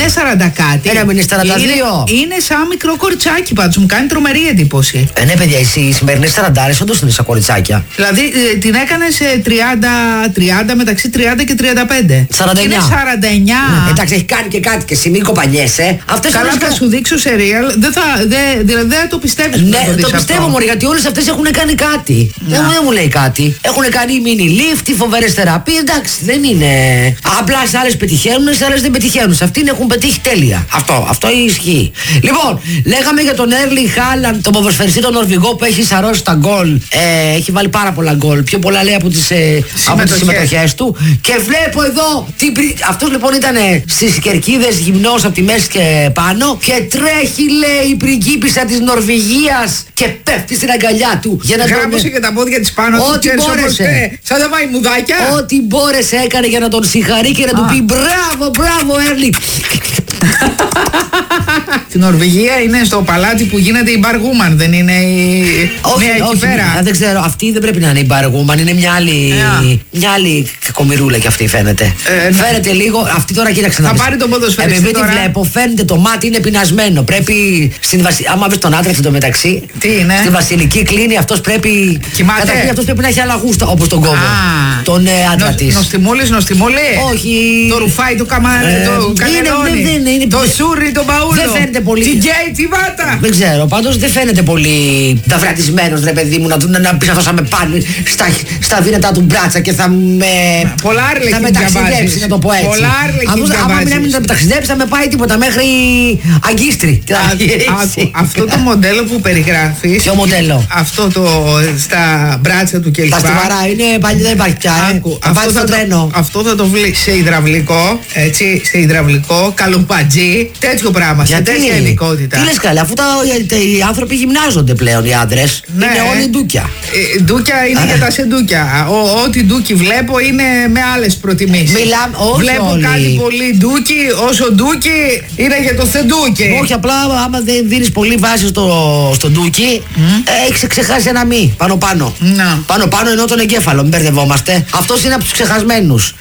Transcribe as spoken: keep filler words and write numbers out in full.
Είναι σαράντα κάτι. Ένα μην είναι σαράντα δύο. Είναι, είναι σαν μικρό κοριτσάκι πάντως. Μου κάνει τρομερή εντύπωση. Ε, ναι, παιδιά, οι σημερινές σαραντάρες όντως είναι σαν κοριτσάκια. Δηλαδή ε, την έκανε σε τριάντα, τριάντα, μεταξύ τριάντα και τριάντα πέντε. σαράντα εννιά. Είναι σαράντα εννιά. Ναι, εντάξει, έχει κάνει και κάτι και εσύ, μην κοπανιέσαι. Αυτές Καλά, θα σου δείξω σε real. Δεν θα, δε, δηλαδή δεν το πιστεύεις. Ναι, το, το πιστεύω μωρέ, γιατί όλες αυτές έχουν κάνει κάτι. Δεν, δεν μου λέει κάτι. Έχουν κάνει mini lift, φοβερές θεραπείες. Εντάξει, δεν είναι. Απλά σε άλλες πετυχαίνουν, σε άλλες δεν πετυχαίνουν. Σε αυτήν έχουν πετύχει τέλεια. Αυτό, αυτό ισχύει. Λοιπόν, λέγαμε για τον Έρλινγκ Χάλαντ, τον ποδοσφαιριστή τον Νορβηγό που έχει σαρώσει τα γκολ. Ε, έχει βάλει πάρα πολλά γκολ. Πιο πολλά λέει από τις, ε, συμμετοχές του. Και βλέπω εδώ. Αυτός λοιπόν ήταν στις κερκίδες γυμνός από τη μέση και πάνω. Και τρέχει, λέει, η πριγκίπισσα της Νορβηγίας και πέφτει στην αγκαλιά του. Για να γράμμωσε τον... και τα πόδια της πάνω. Ό,τι μπόρεσε. Σαν τα μαϊμουδάκια. Ό,τι μπόρεσε έκανε για να τον συγχαρεί και να του πει μπράβο, μπράβο, Έρλινγκ. Στην Νορβηγία είναι στο παλάτι που γίνεται η μπαργούμαν, δεν είναι η. Όχι, μία εκεί όχι, πέρα. δεν ξέρω, αυτή δεν πρέπει να είναι η μπαργούμαν, είναι μια άλλη. Yeah. Μια άλλη κακομοιρούλα κι αυτή φαίνεται. Ε, φαίνεται λίγο, αυτή τώρα κοίταξε να θα πάρει τον ποδοσφαιριστή. Επειδή τη βλέπω, φαίνεται το μάτι είναι πεινασμένο. Πρέπει. Στην βασι... Άμα βρει τον άντρα στο μεταξύ. Τι είναι. Στη βασιλική κλίνη αυτό πρέπει. Καταρχήν αυτό πρέπει να έχει αλλαγού όπω τον κόβο. Ah. Τον ε, άντρα Νο, τη. Νοστιμούλη, νοστιμούλη. Όχι. Το ρουφάι του καμάρι. Ε, το κανελόνι. Δεν, δεν, είναι, το σούρι, το μπαούλο. Δεν φαίνεται πολύ. Την γκέι, τη βάτα. Δεν ξέρω, πάντως δεν φαίνεται πολύ ταυρατισμένος ρε παιδί μου να, να, να πεις αυτό θα με πάνε στα, στα δύνατα του μπράτσα και θα με. Πολλά άρλεκη θα με ταξιδέψει, να το πω έτσι. Πολλά άρλεκη. Άμα μην με ταξιδέψει θα με πάει τίποτα μέχρι Αγκίστρι. Αυτό το μοντέλο που περιγράφεις. Ποιο μοντέλο? Αυτό το στα μπράτσα του και λοιπά. Τα στιβαρά είναι παλιά, δεν υπάρχει πια. Ε. Αυτό, θα το, αυτό θα το βρει σε υδραυλικό, έτσι, σε υδραυλικό, καλουπατζή, τέτοιο πράγμα. Γιατί? Σε τέτοια υλικότητα. Τι λες καλά, αφού τα, οι άνθρωποι γυμνάζονται πλέον οι άντρες. Ναι. Είναι όλοι ντούκια. Ε, ντούκια είναι για τα σεντούκια. Ό,τι ντούκι βλέπω είναι με άλλες προτιμήσεις. Μιλάμε, όχι βλέπω όλοι. κάτι πολύ ντούκι, όσο ντούκι είναι για το θεντούκι. Όχι, απλά άμα δεν δίνεις πολύ βάση στο, στο ντούκι, mm. ε, έχεις ξεχάσει ένα μη πάνω πάνω. No. Πάνω πάνω ενώ τον εγκέφαλο, μην μπερδευόμαστε. Αυτός είναι από τους ξεχασμένους.